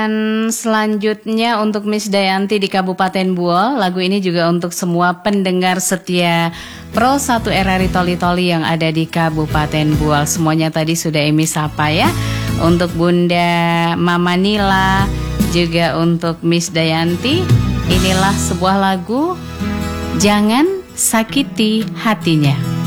Dan selanjutnya untuk Miss Dayanti di Kabupaten Buol, lagu ini juga untuk semua pendengar setia Pro 1 RRI Toli-Toli yang ada di Kabupaten Buol. Semuanya tadi sudah Emi sapa ya. Untuk Bunda Mama Nila, juga untuk Miss Dayanti, inilah sebuah lagu Jangan Sakiti Hatinya.